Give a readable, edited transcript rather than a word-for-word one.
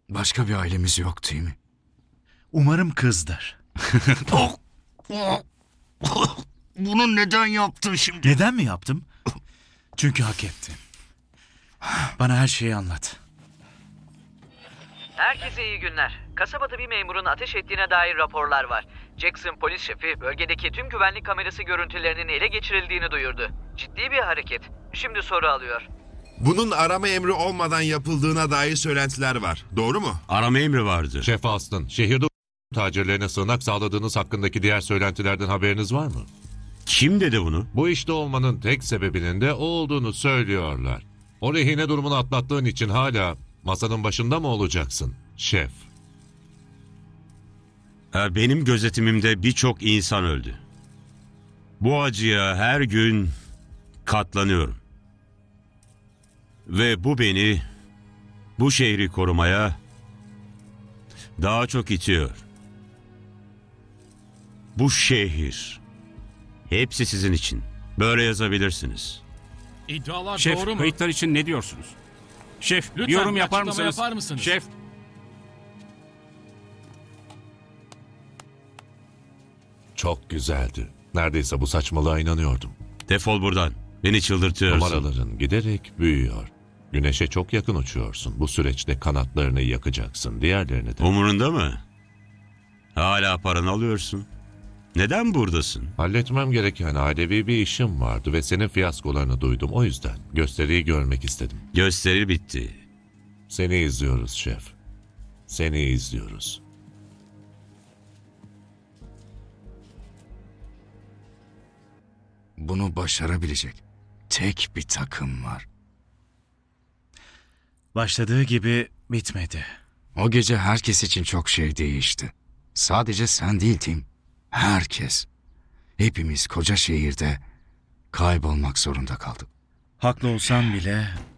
Başka bir ailemiz yok değil mi? Umarım kızdır. Bunu neden yaptın şimdi? Neden mi yaptım? Çünkü hak ettin. Bana her şeyi anlat. Herkese iyi günler. Kasabada bir memurun ateş ettiğine dair raporlar var. Jackson polis şefi bölgedeki tüm güvenlik kamerası görüntülerinin ele geçirildiğini duyurdu. Ciddi bir hareket. Şimdi soru alıyor. Bunun arama emri olmadan yapıldığına dair söylentiler var. Doğru mu? Arama emri vardı. Şef Aslan, şehirde tacirlerine sığınak sağladığınız hakkındaki diğer söylentilerden haberiniz var mı? Kim dedi bunu? Bu işte olmanın tek sebebinin de o olduğunu söylüyorlar. O rehine durumunu atlattığın için hala masanın başında mı olacaksın, şef? Benim gözetimimde birçok insan öldü. Bu acıya her gün katlanıyorum. Ve bu beni, bu şehri korumaya daha çok itiyor. Bu şehir, hepsi sizin için. Böyle yazabilirsiniz. İddialar Şef, doğru mu? kayıtlar için ne diyorsunuz? Şef, Lütfen yorum bir yapar açıklama mısınız? yapar mısınız? Şef, Çok güzeldi. Neredeyse bu saçmalığa inanıyordum. Defol buradan. Beni çıldırtıyorsun. Numaraların giderek büyüyor. Güneşe çok yakın uçuyorsun. Bu süreçte kanatlarını yakacaksın. Diğerlerini de. Umurunda mı? Hala paranı alıyorsun. Neden buradasın? Halletmem gereken ailevi bir işim vardı ve senin fiyaskolarını duydum. O yüzden gösteriyi görmek istedim. Gösteri bitti. Seni izliyoruz şef. Seni izliyoruz. Bunu başarabilecek tek bir takım var. Başladığı gibi bitmedi. O gece herkes için çok şey değişti. Sadece sen değil Tim. Herkes. Hepimiz koca şehirde kaybolmak zorunda kaldık. Haklı olsan bile